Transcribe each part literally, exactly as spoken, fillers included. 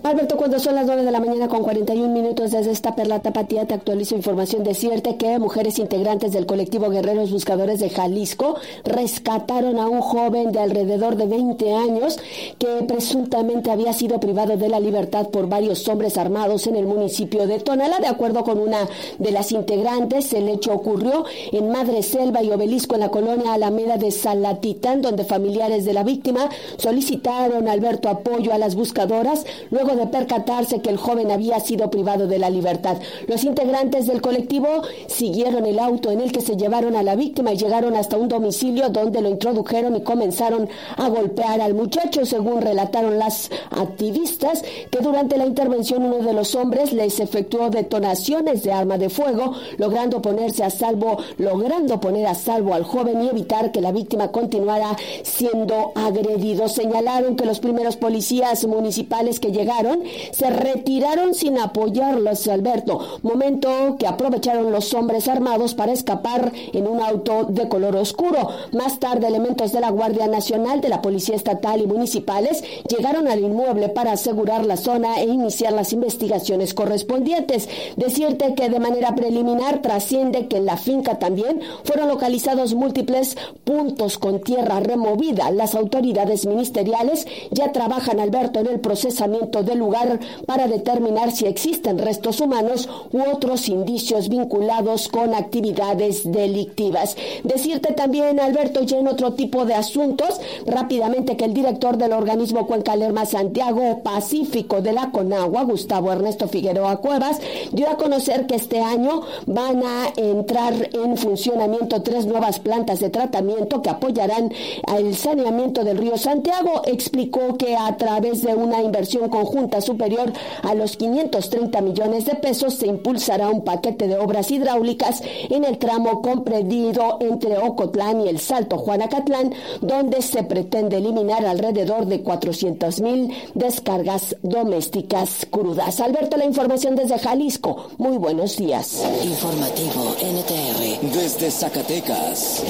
Alberto, cuando son las nueve de la mañana con cuarenta y un minutos desde esta Perla Tapatía, te actualizo información. Decirte que mujeres integrantes del colectivo Guerreros Buscadores de Jalisco rescataron a un joven de alrededor de veinte años que presuntamente había sido privado de la libertad por varios hombres armados en el municipio de Tonalá. De acuerdo con una de las integrantes, el hecho ocurrió en Madre Selva y Obelisco, en la colonia Alameda de Salatitán, donde familiares de la víctima solicitaron, Alberto, apoyo a las buscadoras luego de percatarse que el joven había sido privado de la libertad. Los integrantes del colectivo siguieron el auto en el que se llevaron a la víctima y llegaron hasta un domicilio donde lo introdujeron y comenzaron a golpear al muchacho. Según relataron las activistas, que durante la intervención uno de los hombres les efectuó detonaciones de arma de fuego, logrando ponerse a salvo, logrando poner a salvo al joven y evitar que la víctima continuara siendo agredido. Señalaron que los primeros policías municipales que llegaron se retiraron sin apoyarlos, Alberto, momento que aprovecharon los hombres armados para escapar en un auto de color oscuro. Más tarde, elementos de la Guardia Nacional, de la Policía Estatal y municipales llegaron al inmueble para asegurar la zona e iniciar las investigaciones correspondientes. Decirte que de manera preliminar trasciende que en la finca también fueron localizados múltiples puntos con tierra removida. Las autoridades ministeriales ya trabajan, Alberto, en el procesamiento del lugar para determinar si existen restos humanos u otros indicios vinculados con actividades delictivas. Decirte también, Alberto, ya en otro tipo de asuntos, rápidamente, que el director del organismo Cuenca Lerma Santiago Pacífico de la CONAGUA, Gustavo Ernesto Figueroa Cuevas, dio a conocer que este año van a entrar en funcionamiento tres nuevas plantas de tratamiento que apoyarán el saneamiento del río Santiago. Explicó que a través de una inversión conjunta superior a los quinientos treinta millones de pesos se impulsará un paquete de obras hidráulicas en el tramo comprendido entre Ocotlán y el Salto Juanacatlán, donde se pretende eliminar alrededor de cuatrocientas mil descargas domésticas crudas. Alberto, la información desde Jalisco. Muy buenos días. Informativo N T R desde Zacatecas.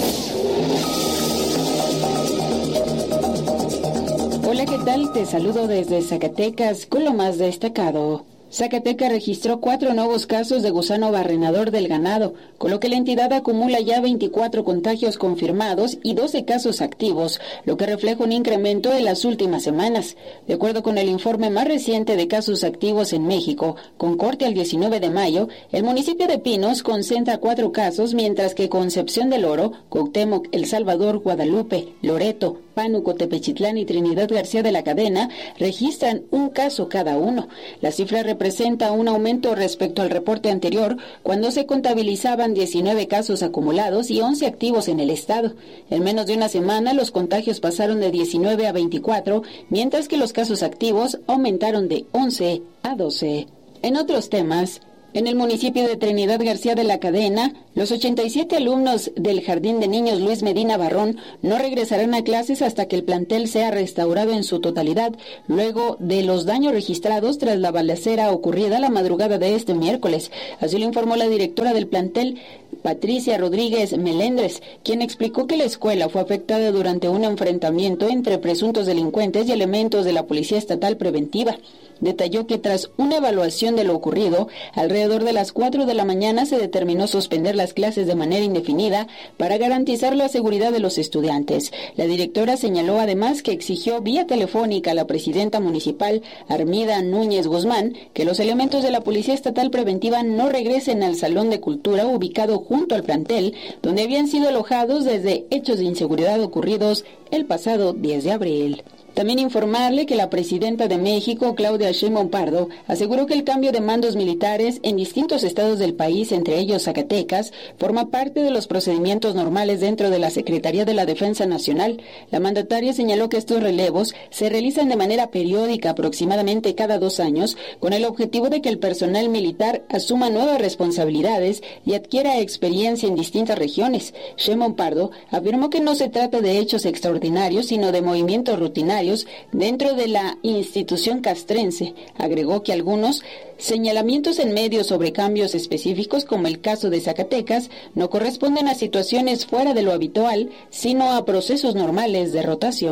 Hola, ¿qué tal? Te saludo desde Zacatecas con lo más destacado. Zacatecas registró cuatro nuevos casos de gusano barrenador del ganado, con lo que la entidad acumula ya veinticuatro contagios confirmados y doce casos activos, lo que refleja un incremento en las últimas semanas. De acuerdo con el informe más reciente de casos activos en México, con corte al diecinueve de mayo, el municipio de Pinos concentra cuatro casos, mientras que Concepción del Oro, Cuauhtémoc, El Salvador, Guadalupe, Loreto, Pánuco, Tepechitlán y Trinidad García de la Cadena registran un caso cada uno. La cifra representa un aumento respecto al reporte anterior, cuando se contabilizaban diecinueve casos acumulados y once activos en el estado. En menos de una semana, los contagios pasaron de diecinueve a veinticuatro, mientras que los casos activos aumentaron de once a doce. En otros temas, en el municipio de Trinidad García de la Cadena, los ochenta y siete alumnos del Jardín de Niños Luis Medina Barrón no regresarán a clases hasta que el plantel sea restaurado en su totalidad, luego de los daños registrados tras la balacera ocurrida la madrugada de este miércoles. Así lo informó la directora del plantel, Patricia Rodríguez Melendres, quien explicó que la escuela fue afectada durante un enfrentamiento entre presuntos delincuentes y elementos de la Policía Estatal Preventiva. Detalló que tras una evaluación de lo ocurrido, alrededor de las cuatro de la mañana se determinó suspender las clases de manera indefinida para garantizar la seguridad de los estudiantes. La directora señaló además que exigió vía telefónica a la presidenta municipal, Armida Núñez Guzmán, que los elementos de la Policía Estatal Preventiva no regresen al Salón de Cultura ubicado junto al plantel, donde habían sido alojados desde hechos de inseguridad ocurridos el pasado diez de abril. También informarle que la presidenta de México, Claudia Sheinbaum Pardo, aseguró que el cambio de mandos militares en distintos estados del país, entre ellos Zacatecas, forma parte de los procedimientos normales dentro de la Secretaría de la Defensa Nacional. La mandataria señaló que estos relevos se realizan de manera periódica, aproximadamente cada dos años, con el objetivo de que el personal militar asuma nuevas responsabilidades y adquiera experiencia en distintas regiones. Sheinbaum Pardo afirmó que no se trata de hechos extraordinarios, sino de movimientos rutinarios dentro de la institución castrense. Agregó que algunos señalamientos en medios sobre cambios específicos, como el caso de Zacatecas, no corresponden a situaciones fuera de lo habitual, sino a procesos normales de rotación.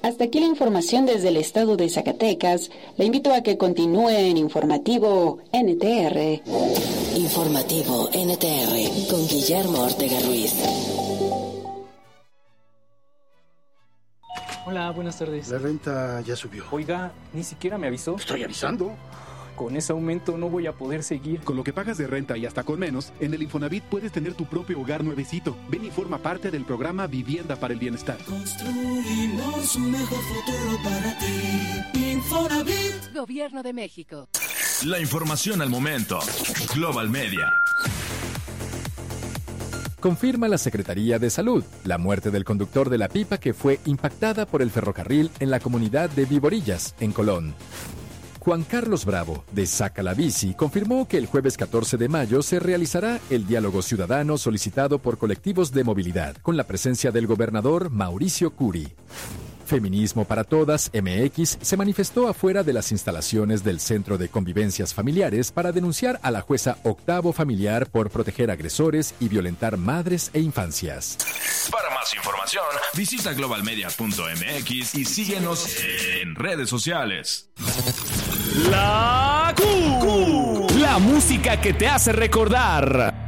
Hasta aquí la información desde el estado de Zacatecas. Le invito a que continúe en Informativo N T R. Informativo N T R con Guillermo Ortega Ruiz. Hola, buenas tardes. La renta ya subió. Oiga, ni siquiera me avisó. Estoy avisando. Con ese aumento no voy a poder seguir. Con lo que pagas de renta y hasta con menos, en el Infonavit puedes tener tu propio hogar nuevecito. Ven y forma parte del programa Vivienda para el Bienestar. Construimos un mejor futuro para ti. Infonavit. Gobierno de México. La información al momento. Global Media. Confirma la Secretaría de Salud la muerte del conductor de la pipa que fue impactada por el ferrocarril en la comunidad de Viborillas, en Colón. Juan Carlos Bravo, de Saca la Bici, confirmó que el jueves catorce de mayo se realizará el diálogo ciudadano solicitado por colectivos de movilidad, con la presencia del gobernador Mauricio Curi. Feminismo para Todas, M X, se manifestó afuera de las instalaciones del Centro de Convivencias Familiares para denunciar a la jueza Octavo Familiar por proteger agresores y violentar madres e infancias. Para más información, visita global media punto m x y síguenos en redes sociales. La Q. Q. La música que te hace recordar.